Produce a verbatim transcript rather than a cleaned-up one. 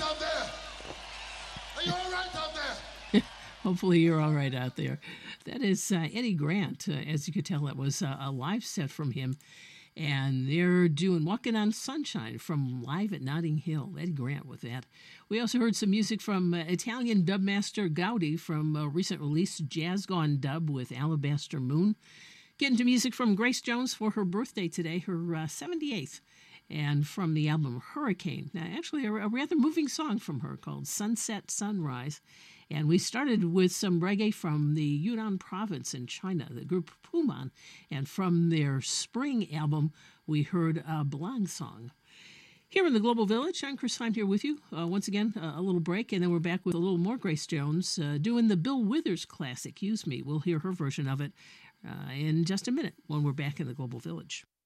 right out there? Are you all right out there? Hopefully you're all right out there. That is uh, Eddie Grant. Uh, as you could tell, that was uh, a live set from him. And they're doing Walking on Sunshine from Live at Notting Hill. Eddie Grant with that. We also heard some music from uh, Italian dubmaster Gaudi from a recent release, Jazz Gone Dub with Alabaster Moon. Getting to music from Grace Jones for her birthday today, her uh, seventy-eighth. And from the album Hurricane. Now, actually, a, a rather moving song from her called Sunset Sunrise. And we started with some reggae from the Yunnan province in China, the group Puman. And from their spring album, we heard a Belang song. Here in the Global Village, I'm Chris Heim here with you. Uh, once again, uh, a little break, and then we're back with a little more Grace Jones uh, doing the Bill Withers classic, Use Me. We'll hear her version of it uh, in just a minute when we're back in the Global Village.